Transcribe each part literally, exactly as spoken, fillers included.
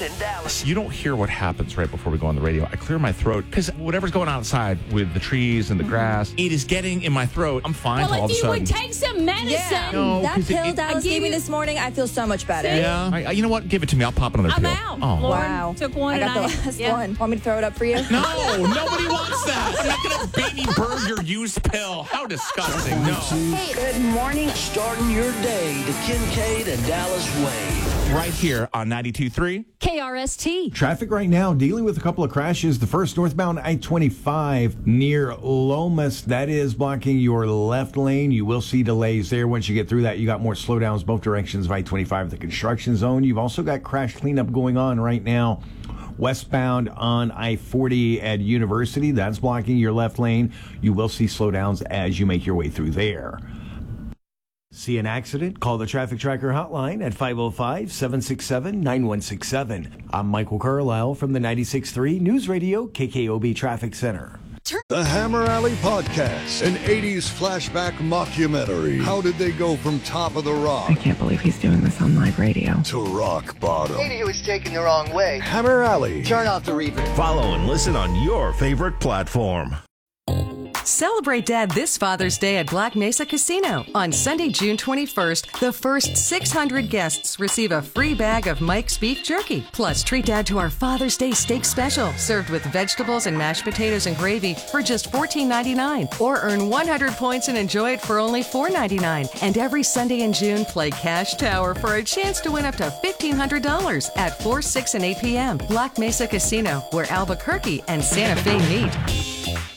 and Dallas. You don't hear what happens right before we go on the radio. I clear my throat because whatever's going on outside with the trees and the grass, it is getting in my throat. I'm fine Well, all of if a you sudden. would take some medicine. Yeah, No, that 'cause it- pill it- Dallas I give gave me you- this morning, I feel so much better. Yeah. I, you know what? Give it to me. I'll pop another I'm pill. out. Oh. Lauren Wow. took one I got the and I- last yeah. one. Want me to throw it up for you? No, nobody wants that. I'm not going to baby bird your used pill. How disgusting. No. Hey, Good morning. Starting your day the Kincaid and Dallas way. Right here on ninety-two point three. K R S T. Traffic right now dealing with a couple of crashes. The first northbound I twenty-five near Lomas. That is blocking your left lane. You will see delays there. Once you get through that, you got more slowdowns both directions of I twenty-five, the construction zone. You've also got crash cleanup going on right now. Westbound on I forty at University. That's blocking your left lane. You will see slowdowns as you make your way through there. See an accident? Call the Traffic Tracker hotline at five oh five, seven six seven, nine one six seven. I'm Michael Carlisle from the ninety-six point three News Radio K K O B Traffic Center. The Hammer Alley Podcast, an eighties flashback mockumentary. How did they go from top of the rock I can't believe he's doing this on live radio. to rock bottom? Maybe he was taken the wrong way. Hammer Alley. Turn off the reverb. Follow and listen on your favorite platform. Celebrate Dad this Father's Day at Black Mesa Casino. On Sunday, June twenty-first, the first six hundred guests receive a free bag of Mike's Beef Jerky. Plus, treat Dad to our Father's Day steak special, served with vegetables and mashed potatoes and gravy for just fourteen ninety-nine. Or earn one hundred points and enjoy it for only four ninety-nine. And every Sunday in June, play Cash Tower for a chance to win up to fifteen hundred dollars at four, six, and eight p.m. Black Mesa Casino, where Albuquerque and Santa Fe meet.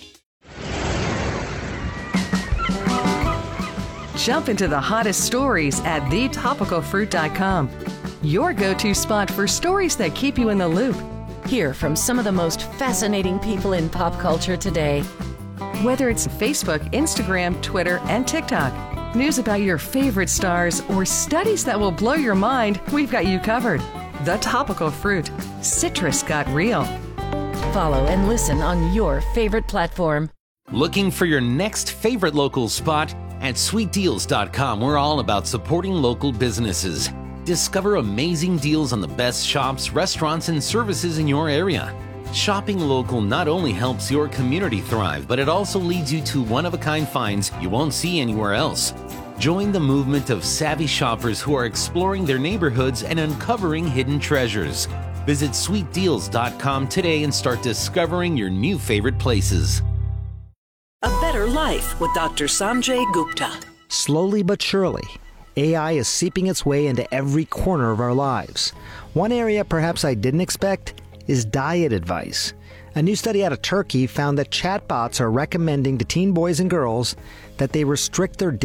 Jump into the hottest stories at the topical fruit dot com. Your go-to spot for stories that keep you in the loop. Hear from some of the most fascinating people in pop culture today. Whether it's Facebook, Instagram, Twitter, and TikTok, news about your favorite stars, or studies that will blow your mind, we've got you covered. The Topical Fruit. Citrus got real. Follow and listen on your favorite platform. Looking for your next favorite local spot? At sweet deals dot com, we're all about supporting local businesses. Discover amazing deals on the best shops, restaurants, and services in your area. Shopping local not only helps your community thrive, but it also leads you to one-of-a-kind finds you won't see anywhere else. Join the movement of savvy shoppers who are exploring their neighborhoods and uncovering hidden treasures. Visit sweet deals dot com today and start discovering your new favorite places. A Better Life with Doctor Sanjay Gupta. Slowly but surely, A I is seeping its way into every corner of our lives. One area perhaps I didn't expect is diet advice. A new study out of Turkey found that chatbots are recommending to teen boys and girls that they restrict their